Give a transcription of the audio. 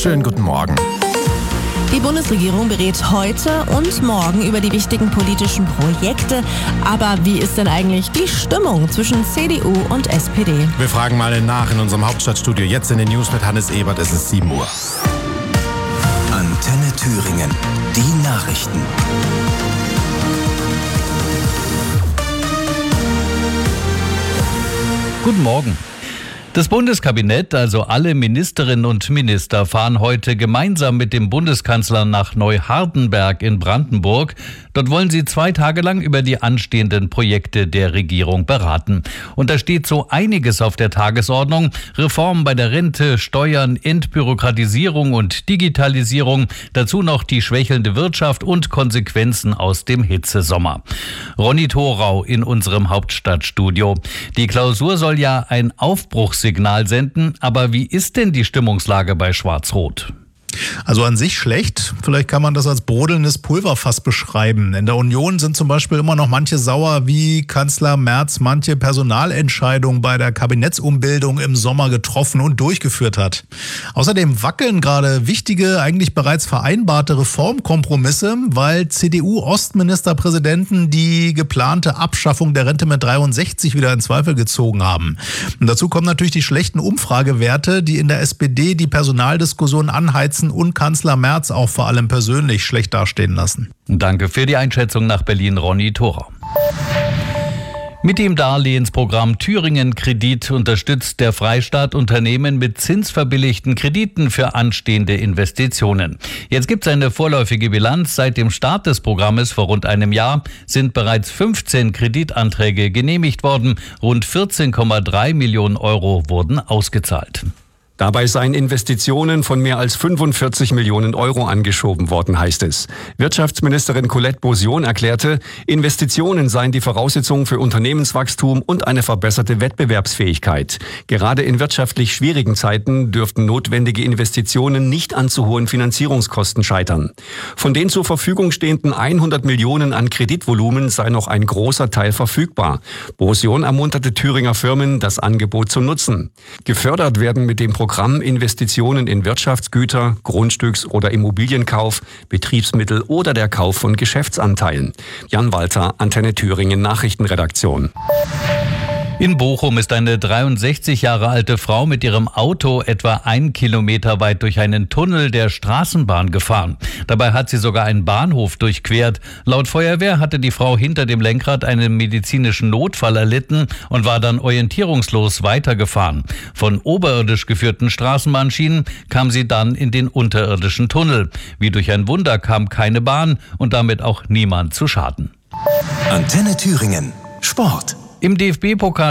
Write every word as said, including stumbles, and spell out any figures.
Schönen guten Morgen. Die Bundesregierung berät heute und morgen über die wichtigen politischen Projekte. Aber wie ist denn eigentlich die Stimmung zwischen C D U und S P D? Wir fragen mal nach in unserem Hauptstadtstudio. Jetzt in den News mit Hannes Ebert. Es ist sieben Uhr. Antenne Thüringen. Die Nachrichten. Guten Morgen. Das Bundeskabinett, also alle Ministerinnen und Minister, fahren heute gemeinsam mit dem Bundeskanzler nach Neuhardenberg in Brandenburg. Dort wollen sie zwei Tage lang über die anstehenden Projekte der Regierung beraten. Und da steht so einiges auf der Tagesordnung. Reformen bei der Rente, Steuern, Entbürokratisierung und Digitalisierung. Dazu noch die schwächelnde Wirtschaft und Konsequenzen aus dem Hitzesommer. Ronny Thorau in unserem Hauptstadtstudio. Die Klausur soll ja ein Aufbruchs Signal senden. Aber wie ist denn die Stimmungslage bei Schwarz-Rot? Also an sich schlecht. Vielleicht kann man das als brodelndes Pulverfass beschreiben. In der Union sind zum Beispiel immer noch manche sauer, wie Kanzler Merz manche Personalentscheidungen bei der Kabinettsumbildung im Sommer getroffen und durchgeführt hat. Außerdem wackeln gerade wichtige, eigentlich bereits vereinbarte Reformkompromisse, weil C D U-Ostministerpräsidenten die geplante Abschaffung der Rente mit dreiundsechzig wieder in Zweifel gezogen haben. Und dazu kommen natürlich die schlechten Umfragewerte, die in der S P D die Personaldiskussion anheizen und Kanzler Merz auch vor allem persönlich schlecht dastehen lassen. Danke für die Einschätzung nach Berlin, Ronny Thorau. Mit dem Darlehensprogramm Thüringen Kredit unterstützt der Freistaat Unternehmen mit zinsverbilligten Krediten für anstehende Investitionen. Jetzt gibt es eine vorläufige Bilanz. Seit dem Start des Programmes vor rund einem Jahr sind bereits fünfzehn Kreditanträge genehmigt worden. Rund vierzehn Komma drei Millionen Euro wurden ausgezahlt. Dabei seien Investitionen von mehr als fünfundvierzig Millionen Euro angeschoben worden, heißt es. Wirtschaftsministerin Colette Bosian erklärte, Investitionen seien die Voraussetzung für Unternehmenswachstum und eine verbesserte Wettbewerbsfähigkeit. Gerade in wirtschaftlich schwierigen Zeiten dürften notwendige Investitionen nicht an zu hohen Finanzierungskosten scheitern. Von den zur Verfügung stehenden hundert Millionen an Kreditvolumen sei noch ein großer Teil verfügbar. Bosian ermunterte Thüringer Firmen, das Angebot zu nutzen. Gefördert werden mit dem Programm Investitionen in Wirtschaftsgüter, Grundstücks- oder Immobilienkauf, Betriebsmittel oder der Kauf von Geschäftsanteilen. Jan Walter, Antenne Thüringen Nachrichtenredaktion. In Bochum ist eine dreiundsechzig Jahre alte Frau mit ihrem Auto etwa einen Kilometer weit durch einen Tunnel der Straßenbahn gefahren. Dabei hat sie sogar einen Bahnhof durchquert. Laut Feuerwehr hatte die Frau hinter dem Lenkrad einen medizinischen Notfall erlitten und war dann orientierungslos weitergefahren. Von oberirdisch geführten Straßenbahnschienen kam sie dann in den unterirdischen Tunnel. Wie durch ein Wunder kam keine Bahn und damit auch niemand zu Schaden. Antenne Thüringen. Sport. Im D F B-Pokal